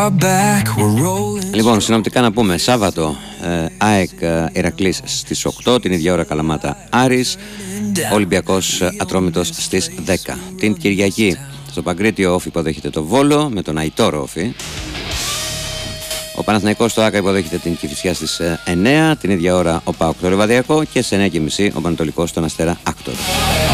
Λοιπόν, συνοπτικά να πούμε, Σάββατο ΑΕΚ Ηρακλής στις 8, την ίδια ώρα Καλαμάτα Άρης, Ολυμπιακός Ατρόμητος στις 10. Την Κυριακή στο Παγκρίτιο Όφη υποδέχεται το Βόλο με τον Αϊτόρο Όφη. Ο Παναθηναϊκός στο Άκα υποδέχεται την Κηφισιά στις 9, την ίδια ώρα ο ΠΑΟΚ το Λιβαδιακό και σε 9.30 ο Πανατολικός στον Αστέρα Άκτορ.